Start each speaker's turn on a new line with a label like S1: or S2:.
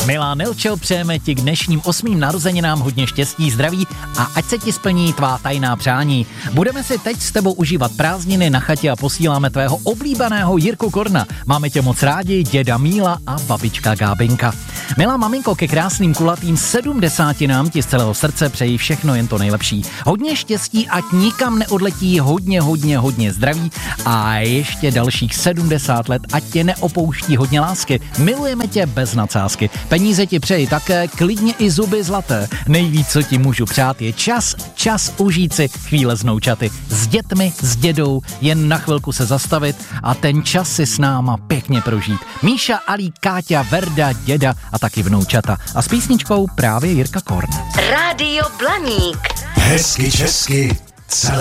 S1: Milá Nelčo, přejeme ti k dnešním 8. narozeninám hodně štěstí, zdraví a ať se ti splní tvá tajná přání. Budeme si teď s tebou užívat prázdniny na chatě a posíláme tvého oblíbeného Jirku Korna. Máme tě moc rádi, děda Míla a babička Gábinka. Milá maminko, ke krásným kulatým 70 ti z celého srdce přeji všechno jen to nejlepší. Hodně štěstí, ať nikam neodletí, hodně zdraví a ještě dalších 70 let, ať tě neopouští hodně lásky. Milujeme tě bez nadsázky. Peníze ti přeji také, klidně i zuby zlaté. Nejvíc, co ti můžu přát, je čas užít si chvíle s vnoučaty. S dětmi, s dědou, jen na chvilku se zastavit a ten čas si s náma pěkně prožít. Míša, Alí, Káťa, Verda, děda a taky vnoučata. A s písničkou právě Jirka Korn.
S2: Rádio Blaník.
S3: Hezky česky.